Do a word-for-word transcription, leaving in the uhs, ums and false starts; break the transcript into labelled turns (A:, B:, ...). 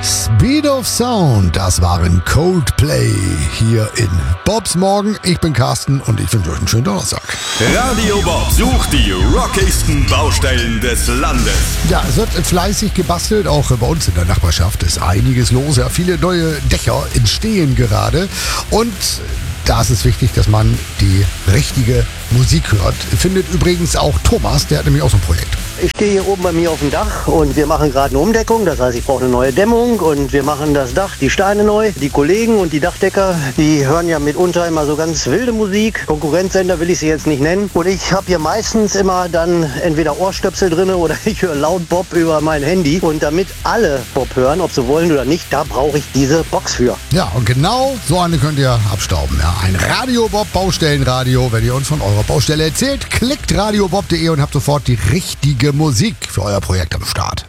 A: Speed of Sound, das waren Coldplay hier in Bobs Morgen. Ich bin Carsten und ich wünsche euch einen schönen Donnerstag.
B: Radio Bob sucht die rockigsten Baustellen des Landes.
A: Ja, es wird fleißig gebastelt, auch bei uns in der Nachbarschaft ist einiges los. Ja, viele neue Dächer entstehen gerade und da ist es wichtig, dass man die richtige Musik hört. Findet übrigens auch Thomas, der hat nämlich auch so ein Projekt.
C: Ich stehe hier oben bei mir auf dem Dach und wir machen gerade eine Umdeckung. Das heißt, ich brauche eine neue Dämmung und wir machen das Dach, die Steine neu. Die Kollegen und die Dachdecker, die hören ja mitunter immer so ganz wilde Musik. Konkurrenzsender will ich sie jetzt nicht nennen. Und ich habe hier meistens immer dann entweder Ohrstöpsel drin oder ich höre laut Bob über mein Handy. Und damit alle Bob hören, ob sie wollen oder nicht, da brauche ich diese Box für.
A: Ja, und genau so eine könnt ihr abstauben. Ja, ein Radio Bob Baustellenradio. Wenn ihr uns von eurer Baustelle erzählt, klickt radiobob punkt de und habt sofort die richtige Musik für euer Projekt am Start.